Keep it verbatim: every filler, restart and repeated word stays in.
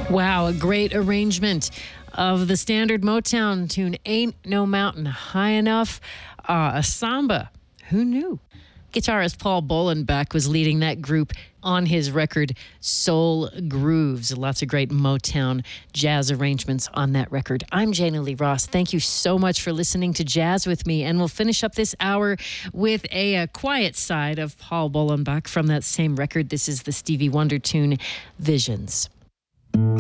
Wow, a great arrangement of the standard Motown tune, Ain't No Mountain High Enough. Uh, a samba. Who knew? Guitarist Paul Bollenbach was leading that group on his record Soul Grooves. Lots of great Motown jazz arrangements on that record. I'm Jana Lee Ross. Thank you so much for listening to Jazz with me. And we'll finish up this hour with a, a quiet side of Paul Bollenbach from that same record. This is the Stevie Wonder tune, Visions.